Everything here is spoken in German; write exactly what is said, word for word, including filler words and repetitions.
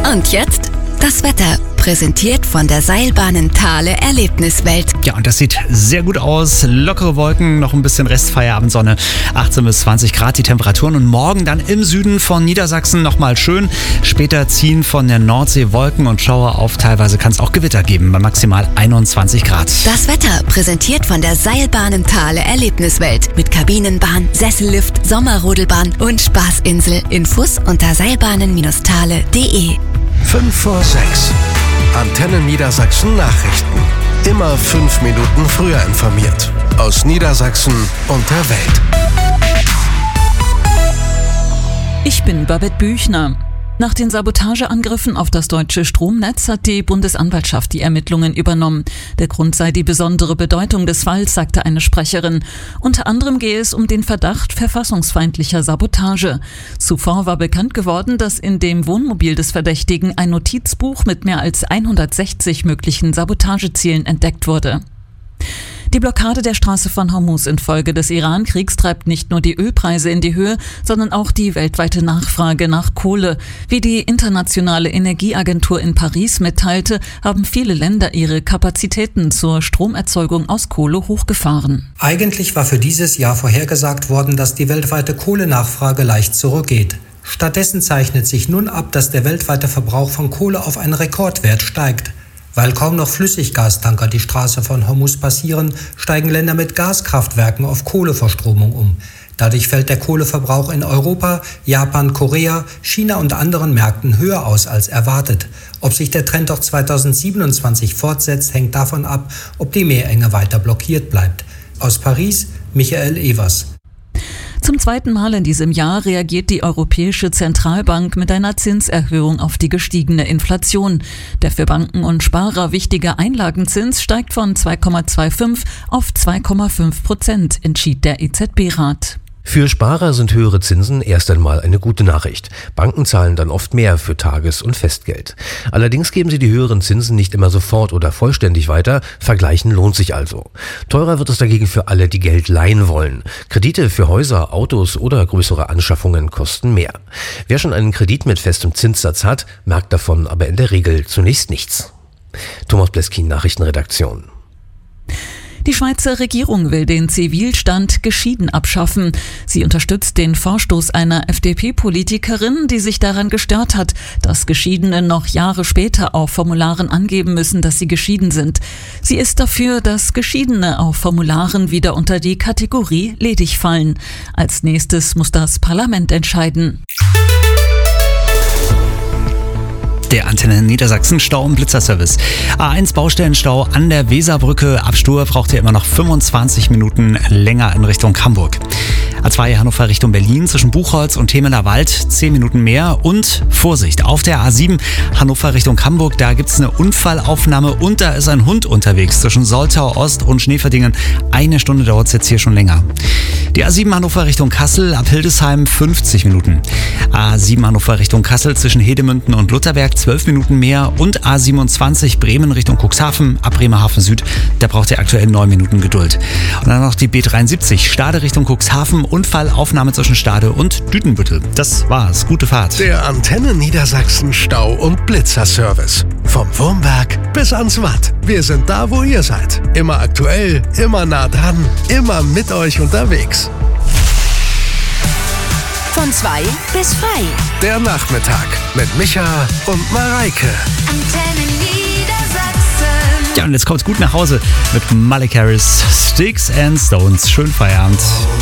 Und jetzt das Wetter, präsentiert von der Seilbahnen Thale Erlebniswelt. Ja, und das sieht sehr gut aus. Lockere Wolken, noch ein bisschen Restfeierabendsonne, achtzehn bis zwanzig Grad die Temperaturen. Und morgen dann im Süden von Niedersachsen nochmal schön. Später ziehen von der Nordsee Wolken und Schauer auf. Teilweise kann es auch Gewitter geben bei maximal einundzwanzig Grad. Das Wetter, präsentiert von der Seilbahnen Thale Erlebniswelt. Mit Kabinenbahn, Sessellift, Sommerrodelbahn und Spaßinsel. Infos unter seilbahnen Thale punkt de. fünf vor sechs. Antenne Niedersachsen Nachrichten. Immer fünf Minuten früher informiert. Aus Niedersachsen und der Welt. Ich bin Babette Büchner. Nach den Sabotageangriffen auf das deutsche Stromnetz hat die Bundesanwaltschaft die Ermittlungen übernommen. Der Grund sei die besondere Bedeutung des Falls, sagte eine Sprecherin. Unter anderem gehe es um den Verdacht verfassungsfeindlicher Sabotage. Zuvor war bekannt geworden, dass in dem Wohnmobil des Verdächtigen ein Notizbuch mit mehr als hundertsechzig möglichen Sabotagezielen entdeckt wurde. Die Blockade der Straße von Hormuz infolge des Iran-Kriegs treibt nicht nur die Ölpreise in die Höhe, sondern auch die weltweite Nachfrage nach Kohle. Wie die Internationale Energieagentur in Paris mitteilte, haben viele Länder ihre Kapazitäten zur Stromerzeugung aus Kohle hochgefahren. Eigentlich war für dieses Jahr vorhergesagt worden, dass die weltweite Kohlenachfrage leicht zurückgeht. Stattdessen zeichnet sich nun ab, dass der weltweite Verbrauch von Kohle auf einen Rekordwert steigt. Weil kaum noch Flüssiggastanker die Straße von Hormuz passieren, steigen Länder mit Gaskraftwerken auf Kohleverstromung um. Dadurch fällt der Kohleverbrauch in Europa, Japan, Korea, China und anderen Märkten höher aus als erwartet. Ob sich der Trend auch zweitausendsiebenundzwanzig fortsetzt, hängt davon ab, ob die Meerenge weiter blockiert bleibt. Aus Paris, Michael Evers. Zum zweiten Mal in diesem Jahr reagiert die Europäische Zentralbank mit einer Zinserhöhung auf die gestiegene Inflation. Der für Banken und Sparer wichtige Einlagenzins steigt von zwei Komma fünfundzwanzig auf zwei Komma fünf Prozent, entschied der E Z B-Rat. Für Sparer sind höhere Zinsen erst einmal eine gute Nachricht. Banken zahlen dann oft mehr für Tages- und Festgeld. Allerdings geben sie die höheren Zinsen nicht immer sofort oder vollständig weiter. Vergleichen lohnt sich also. Teurer wird es dagegen für alle, die Geld leihen wollen. Kredite für Häuser, Autos oder größere Anschaffungen kosten mehr. Wer schon einen Kredit mit festem Zinssatz hat, merkt davon aber in der Regel zunächst nichts. Thomas Bleskin, Nachrichtenredaktion. Die Schweizer Regierung will den Zivilstand geschieden abschaffen. Sie unterstützt den Vorstoß einer F D P-Politikerin, die sich daran gestört hat, dass Geschiedene noch Jahre später auf Formularen angeben müssen, dass sie geschieden sind. Sie ist dafür, dass Geschiedene auf Formularen wieder unter die Kategorie ledig fallen. Als nächstes muss das Parlament entscheiden. Der Antenne Niedersachsen Stau- und Blitzerservice. A eins Baustellenstau an der Weserbrücke. Ab Stur braucht ihr immer noch fünfundzwanzig Minuten länger in Richtung Hamburg. A zwei Hannover Richtung Berlin zwischen Buchholz und Themener Wald zehn Minuten mehr. Und Vorsicht, auf der A sieben Hannover Richtung Hamburg, da gibt es eine Unfallaufnahme und da ist ein Hund unterwegs zwischen Soltau Ost und Schneeverdingen. Eine Stunde dauert es jetzt hier schon länger. Die A sieben Hannover Richtung Kassel ab Hildesheim fünfzig Minuten. A sieben Hannover Richtung Kassel zwischen Hedemünden und Lutherberg zwölf Minuten mehr. Und A siebenundzwanzig Bremen Richtung Cuxhaven ab Bremerhaven Süd, da braucht ihr aktuell neun Minuten Geduld. Und dann noch die B dreiundsiebzig Stade Richtung Cuxhaven, Unfallaufnahme zwischen Stade und Düdenbüttel. Das war's, gute Fahrt. Der Antenne Niedersachsen Stau- und Blitzerservice. Vom Wurmberg bis ans Watt. Wir sind da, wo ihr seid. Immer aktuell, immer nah dran, immer mit euch unterwegs. Von zwei bis frei. Der Nachmittag mit Micha und Mareike. Antenne Niedersachsen. Ja, und jetzt kommt's gut nach Hause mit Malik Harris, Sticks and Stones. Schönen Feierabend.